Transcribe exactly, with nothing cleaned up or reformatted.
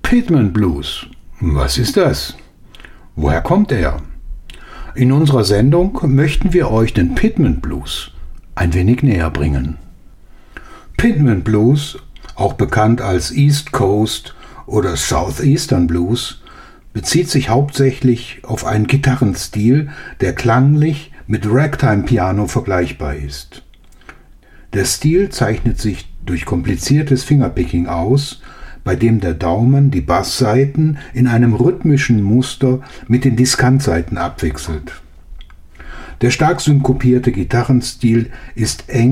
Pitman Blues. Was ist das? Woher kommt er? In unserer Sendung möchten wir euch den Pitman Blues ein wenig näher bringen. Pitman Blues, auch bekannt als East Coast oder Southeastern Blues, bezieht sich hauptsächlich auf einen Gitarrenstil, der klanglich mit Ragtime-Piano vergleichbar ist. Der Stil zeichnet sich durch kompliziertes Fingerpicking aus, bei dem der Daumen die Basssaiten in einem rhythmischen Muster mit den Diskantsaiten abwechselt. Der stark synkopierte Gitarrenstil ist eng